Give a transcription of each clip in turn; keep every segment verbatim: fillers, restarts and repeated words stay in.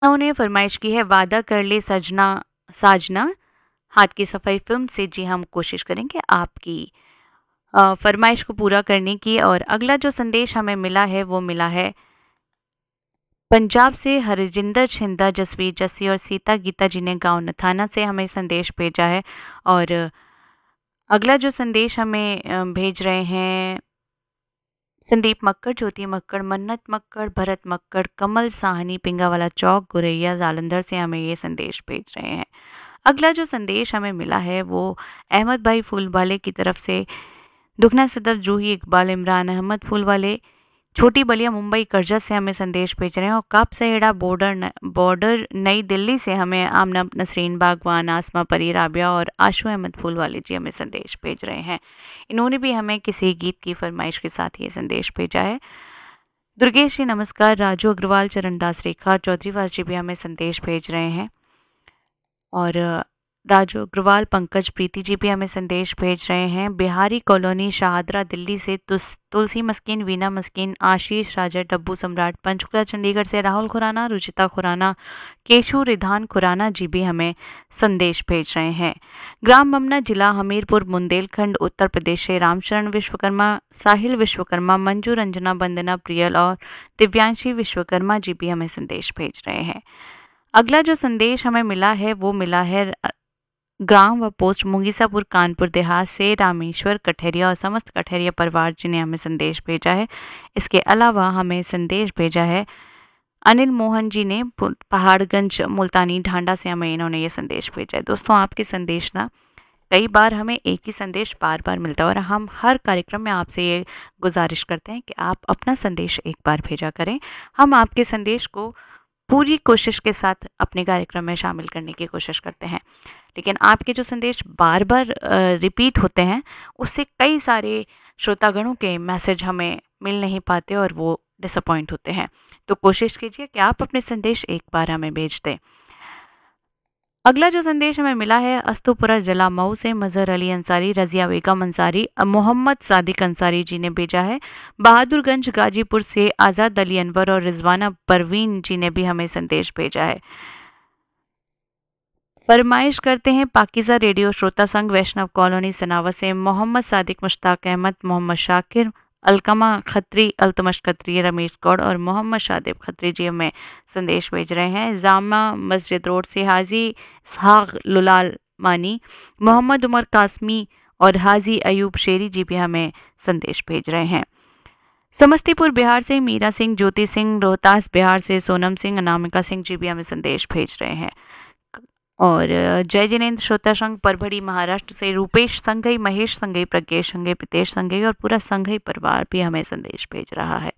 उन्होंने फरमाइश की है वादा कर ले सजना साजना हाथ की सफाई फिल्म से। जी हम कोशिश करेंगे आपकी अ, फरमाइश को पूरा करने की। और अगला जो संदेश हमें मिला है वो मिला है पंजाब से हरजिंदर छिंदा जसवीर जस्सी और सीता गीता जी ने गांव नथाना से हमें संदेश भेजा है। और अगला जो संदेश हमें अ, भेज रहे हैं संदीप मक्कड़, ज्योति मक्कड़, मन्नत मक्कड़, भरत मक्कड़, कमल साहनी, पिंगावाला चौक, गुरैया जालंधर से हमें ये संदेश भेज रहे हैं। अगला जो संदेश हमें मिला है वो अहमद भाई फूलवाले की तरफ से। दुखना सदफ जूही इकबाल इमरान अहमद फूलवाले छोटी बलिया मुंबई करजा से हमें संदेश भेज रहे हैं। और कप सहेड़ा बॉर्डर न, बॉर्डर नई दिल्ली से हमें आमना नसरीन बागवान आसमा परी राबिया और आशू अहमद फूलवाले जी हमें संदेश भेज रहे हैं। इन्होंने भी हमें किसी गीत की फरमाइश के साथ ये संदेश भेजा है। दुर्गेश जी नमस्कार, राजू अग्रवाल चरणदास रेखा चौधरी वास जी भी हमें संदेश भेज रहे हैं। और राजू अग्रवाल पंकज प्रीति जी भी हमें संदेश भेज रहे हैं। बिहारी कॉलोनी शाहदरा दिल्ली से तुलसी मस्किन, वीना मस्किन, आशीष राजा, डब्बू सम्राट पंचकुला चंडीगढ़ से राहुल खुराना, रुचिता खुराना, केशु रिधान खुराना जी भी हमें संदेश भेज रहे हैं। ग्राम बमना जिला हमीरपुर बुंदेलखंड उत्तर प्रदेश से रामचरण विश्वकर्मा, साहिल विश्वकर्मा, मंजू रंजना, बंदना प्रियल और दिव्यांशी विश्वकर्मा जी भी हमें संदेश भेज रहे हैं। अगला जो संदेश हमें मिला है वो मिला है ग्राम व पोस्ट मुंगीसापुर कानपुर देहात से रामेश्वर कठेरिया और समस्त कठेरिया परिवार जी ने हमें संदेश भेजा है। इसके अलावा हमें संदेश भेजा है अनिल मोहन जी ने पहाड़गंज मुल्तानी ढांडा से हमें इन्होंने ये संदेश भेजा है। दोस्तों आपके संदेश ना कई बार हमें एक ही संदेश बार बार मिलता है और हम हर कार्यक्रम में आपसे ये गुजारिश करते हैं कि आप अपना संदेश एक बार भेजा करें। हम आपके संदेश को पूरी कोशिश के साथ अपने कार्यक्रम में शामिल करने की कोशिश करते हैं, लेकिन आपके जो संदेश बार बार रिपीट होते हैं उससे कई सारे श्रोतागणों के मैसेज हमें मिल नहीं पाते और वो डिसअपॉइंट होते हैं। तो कोशिश कीजिए कि आप अपने संदेश एक बार हमें भेज दें। अगला जो संदेश हमें मिला है अस्तुपुरा जिला मऊ से मजहर अली अंसारी, रजिया बेगम अंसारी, मोहम्मद सादिक अंसारी जी ने भेजा है। बहादुरगंज गाजीपुर से आज़ाद अली अनवर और रिजवाना परवीन जी ने भी हमें संदेश भेजा है। फरमाइश करते हैं पाकिजा रेडियो श्रोता संघ वैष्णव कॉलोनी सनावा से मोहम्मद सादिक, मुश्ताक अहमद, मोहम्मद शाकिर, अलकमा खत्री, अल्तमश खत्री, रमेश गौड़ और मोहम्मद शादिब खत्री जी हमें संदेश भेज रहे हैं। जामा मस्जिद रोड से हाजी इसहाक लुलाल मानी, मोहम्मद उमर कासमी और हाजी अयूब शेरी जी भी हमें संदेश भेज रहे हैं। समस्तीपुर बिहार से मीरा सिंह, ज्योति सिंह, रोहतास बिहार से सोनम सिंह, अनामिका सिंह जी भी हमें संदेश भेज रहे हैं। और जय जिनेन्द्र श्रोता संघ परभड़ी महाराष्ट्र से Rupesh Shanghai, Mahesh Shanghai, Pradnyesh Shanghai, Pritesh Shanghai और पूरा संघई परिवार भी हमें संदेश भेज रहा है।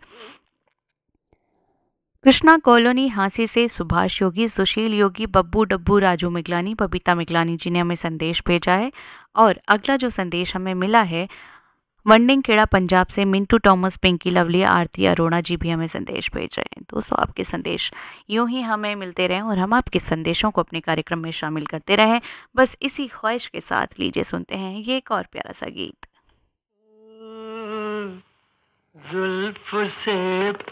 कृष्णा कॉलोनी हांसी से सुभाष योगी, सुशील योगी, बब्बू डब्बू, राजू मिगलानी, बबीता मिगलानी जी ने हमें संदेश भेजा है। और अगला जो संदेश हमें मिला है वंडिंग खेड़ा पंजाब से मिंटू टॉमस, पिंकी लवली, आरती अरोड़ा जी भी हमें संदेश भेज रहे हैं। दोस्तों आपके संदेश यूं ही हमें मिलते रहें और हम आपके संदेशों को अपने कार्यक्रम में शामिल करते रहें। बस इसी ख्वाहिश के साथ लीजिए सुनते हैं ये एक और प्यारा सा गीत। जुल्फ से